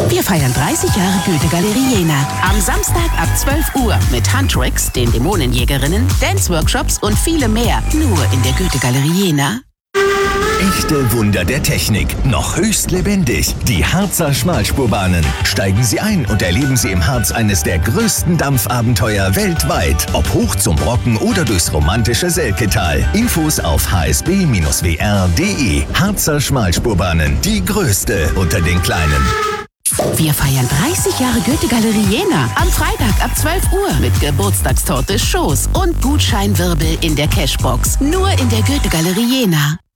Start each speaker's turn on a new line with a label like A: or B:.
A: Wir feiern 30 Jahre Goethe-Galerie Jena. Am Samstag ab 12 Uhr mit Huntrix, den Dämonenjägerinnen, Dance-Workshops und viele mehr. Nur in der Goethe-Galerie Jena.
B: Echte Wunder der Technik, noch höchst lebendig. Die Harzer Schmalspurbahnen. Steigen Sie ein und erleben Sie im Harz eines der größten Dampfabenteuer weltweit. Ob hoch zum Brocken oder durchs romantische Selketal. Infos auf hsb-wr.de. Harzer Schmalspurbahnen, die größte unter den kleinen.
A: Wir feiern 30 Jahre Goethe-Galerie Jena. Am Freitag ab 12 Uhr mit Geburtstagstorte, Shows und Gutscheinwirbel in der Cashbox. Nur in der Goethe-Galerie Jena.